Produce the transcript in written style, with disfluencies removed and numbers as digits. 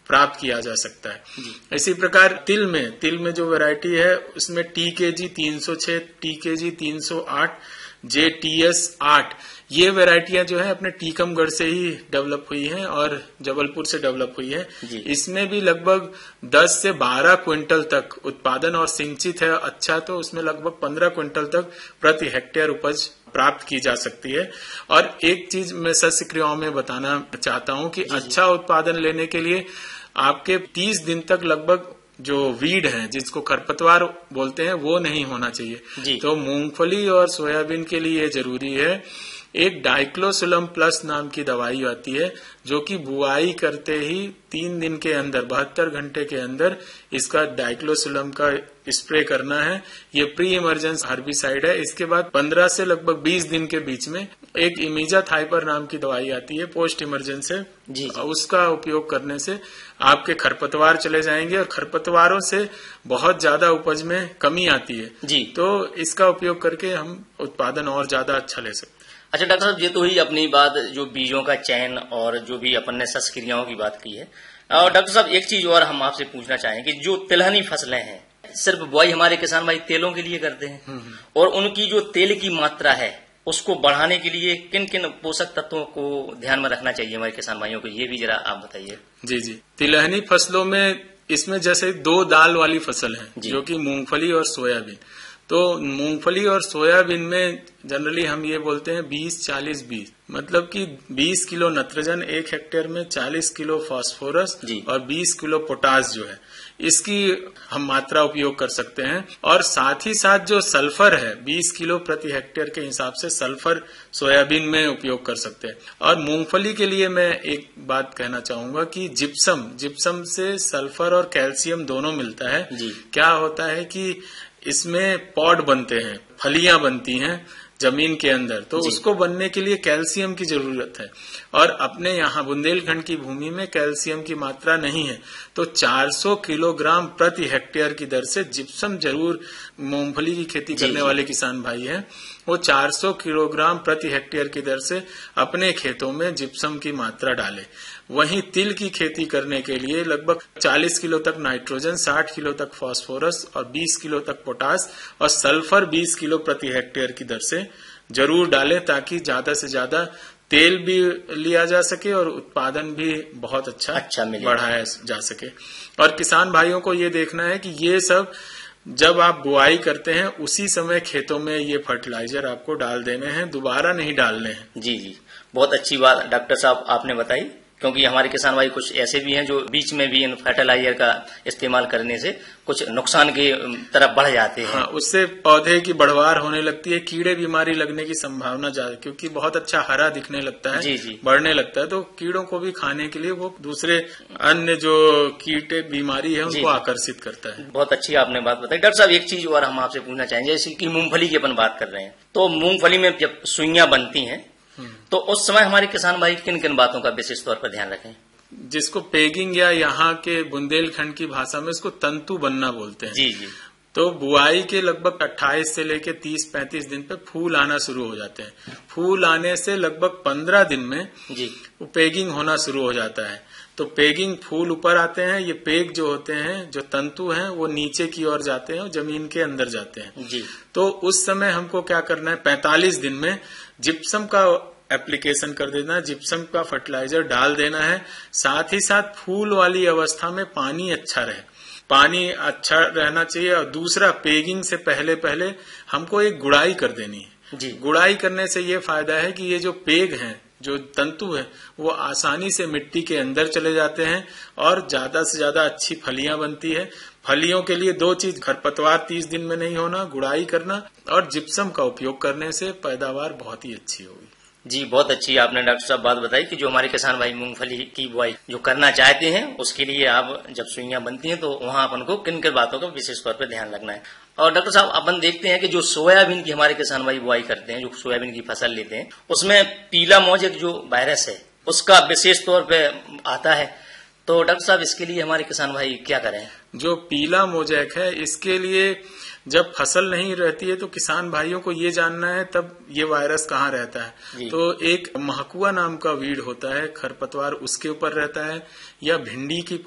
प्राप्त किया जा सकता है। इसी प्रकार तिल में जो वैरायटी है उसमें TKG 306, TKG 308, JTS 8 ये वैरायटियां जो है अपने टीकमगढ़ से ही डेवलप हुई हैं और जबलपुर से डेवलप हुई है। इसमें भी लगभग 10 से 12 क्विंटल तक उत्पादन और सिंचित है अच्छा तो उसमें लगभग 15 क्विंटल तक प्रति हेक्टेयर उपज प्राप्त की जा सकती है। और एक चीज मैं सस्य क्रियाओं में बताना चाहता हूं कि अच्छा उत्पादन लेने के लिए आपके 30 दिन तक लगभग जो वीड है जिसको खरपतवार बोलते हैं वो नहीं होना चाहिए। तो मूंगफली और सोयाबीन के लिए ये जरूरी है। एक डाइक्लोसुलम प्लस नाम की दवाई आती है जो कि बुआई करते ही 3 दिन के अंदर 72 घंटे के अंदर इसका डाइक्लोसुलम का स्प्रे करना है। ये प्री इमरजेंस हर्बिसाइड है। इसके बाद 15 से लगभग 20 दिन के बीच में एक इमीजाथाइपर नाम की दवाई आती है पोस्ट इमरजेंसी उसका उपयोग करने से आपके खरपतवार चले जाएंगे और खरपतवारों से बहुत ज्यादा उपज में कमी आती है। तो इसका उपयोग करके हम उत्पादन और ज्यादा अच्छा ले सकते हैं। अच्छा डॉक्टर साहब, ये तो ही अपनी बात जो बीजों का चयन और जो भी अपन ने सस्य क्रियाओं की बात की है। और डॉक्टर साहब एक चीज और हम आपसे पूछना चाहेंगे, जो तिलहनी फसलें हैं सिर्फ बुआई हमारे किसान भाई तेलों के लिए करते हैं और उनकी जो तेल की मात्रा है उसको बढ़ाने के लिए किन किन पोषक तत्वों को ध्यान में रखना चाहिए हमारे किसान भाइयों को, ये भी जरा आप बताइए। जी तिलहनी फसलों में इसमें जैसे 2 दाल वाली फसल है जो कि मूंगफली और सोयाबीन। तो मूंगफली और सोयाबीन में जनरली हम ये बोलते हैं 20-40-20 मतलब कि 20 किलो नत्रजन 1 हेक्टेयर में, 40 किलो फास्फोरस और 20 किलो पोटास जो है इसकी हम मात्रा उपयोग कर सकते हैं। और साथ ही साथ जो सल्फर है 20 किलो प्रति हेक्टेयर के हिसाब से सल्फर सोयाबीन में उपयोग कर सकते हैं। और मूंगफली के लिए मैं एक बात कहना चाहूंगा कि जिप्सम से सल्फर और कैल्शियम दोनों मिलता है। क्या होता है कि इसमें पॉड बनते हैं, फलियां बनती हैं जमीन के अंदर, तो उसको बनने के लिए कैल्शियम की जरूरत है और अपने यहाँ बुंदेलखंड की भूमि में कैल्शियम की मात्रा नहीं है। तो 400 किलोग्राम प्रति हेक्टेयर की दर से जिप्सम जरूर मूंगफली की खेती करने वाले किसान भाई हैं वो 400 किलोग्राम प्रति हेक्टेयर की दर से अपने खेतों में जिप्सम की मात्रा डाले। वहीं तिल की खेती करने के लिए लगभग 40 किलो तक नाइट्रोजन, 60 किलो तक फास्फोरस और 20 किलो तक पोटास और सल्फर 20 किलो प्रति हेक्टेयर की दर से जरूर डालें ताकि ज्यादा से ज्यादा तेल भी लिया जा सके और उत्पादन भी बहुत अच्छा बढ़ाया जा सके। और किसान भाइयों को ये देखना है कि ये सब जब आप बुआई करते हैं उसी समय खेतों में ये फर्टिलाइजर आपको डाल देने हैं, दोबारा नहीं डालने हैं। जी बहुत अच्छी बात डॉक्टर साहब आपने बताई, क्योंकि हमारे किसान भाई कुछ ऐसे भी हैं जो बीच में भी इन फर्टिलाइजर का इस्तेमाल करने से कुछ नुकसान की तरफ बढ़ जाते हैं। उससे पौधे की बढ़वार होने लगती है, कीड़े बीमारी लगने की संभावना ज्यादा, क्योंकि बहुत अच्छा हरा दिखने लगता है, बढ़ने लगता है, तो कीड़ों को भी खाने के लिए वो दूसरे अन्य जो कीटे बीमारी है उनको आकर्षित करता है। बहुत अच्छी आपने बात बताई। डॉक्टर साहब एक चीज और हम आपसे पूछना चाहेंगे, जैसे कि मूंगफली की अपन बात कर रहे हैं, तो मूंगफली में जब सुइयां बनती हैं तो उस समय हमारे किसान भाई किन किन बातों का विशेष तौर पर ध्यान रखें? जिसको पेगिंग या यहाँ के बुंदेलखंड की भाषा में इसको तंतु बनना बोलते हैं। तो बुआई के लगभग 28 से लेके 30-35 दिन पे फूल आना शुरू हो जाते हैं। फूल आने से लगभग 15 दिन में पेगिंग होना शुरू हो जाता है। तो पेगिंग फूल ऊपर आते हैं, ये पेग जो होते हैं, जो तंतु हैं, वो नीचे की ओर जाते हैं और जमीन के अंदर जाते हैं। तो उस समय हमको क्या करना है, 45 दिन में जिप्सम का एप्लीकेशन कर देना है, जिप्सम का फर्टिलाइजर डाल देना है। साथ ही साथ फूल वाली अवस्था में पानी अच्छा रहना चाहिए। और दूसरा, पेगिंग से पहले हमको एक गुड़ाई कर देनी है। गुड़ाई करने से ये फायदा है कि ये जो पेग हैं, जो तंतु है, वो आसानी से मिट्टी के अंदर चले जाते हैं और ज्यादा से ज्यादा अच्छी फलियां बनती है। फलियों के लिए 2 चीज, खरपतवार 30 दिन में नहीं होना, गुड़ाई करना, और जिप्सम का उपयोग करने से पैदावार बहुत ही अच्छी होगी। जी बहुत अच्छी आपने डॉक्टर साहब बात बताई कि जो हमारे किसान भाई मूंगफली की बुआई जो करना चाहते हैं उसके लिए आप जब सुइयां बनती हैं तो वहां अपन को किन किन बातों का विशेष तौर पर ध्यान रखना है। और डॉक्टर साहब अपन देखते हैं कि जो सोयाबीन की हमारे किसान भाई बुआई करते हैं, जो सोयाबीन की फसल लेते हैं, उसमें पीला मोजेक जो वायरस है उसका विशेष तौर पर आता है। तो डॉक्टर साहब इसके लिए हमारे किसान भाई क्या करें? जो पीला मोजेक है, इसके लिए जब फसल नहीं रहती है तो किसान भाइयों को ये जानना है तब ये वायरस कहाँ रहता है। तो एक महकुआ नाम का वीड होता है, खरपतवार उसके ऊपर रहता है, या भिंडी की